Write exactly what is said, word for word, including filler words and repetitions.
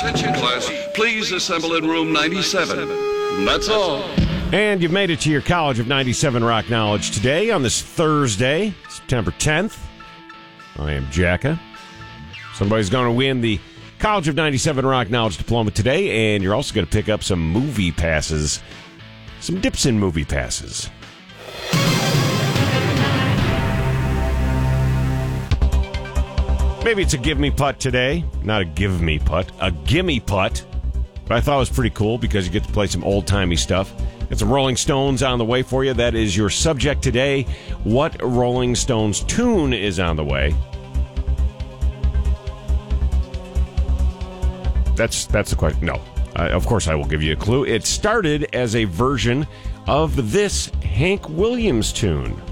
Attention class, please assemble in room ninety-seven. That's all. And you've made it to your College of ninety-seven Rock Knowledge today on this Thursday, September tenth. I am Jacka. Somebody's going to win the College of ninety-seven Rock Knowledge Diploma today, and you're also going to pick up some movie passes, some Dipson movie passes. Maybe it's a give me putt today. Not a give me putt, a gimme putt. But I thought it was pretty cool because you get to play some old-timey stuff. Got some Rolling Stones on the way for you. That is your subject today. What Rolling Stones tune is on the way? That's that's the question. No. Uh, of course I will give you a clue. It started as a version of this Hank Williams tune.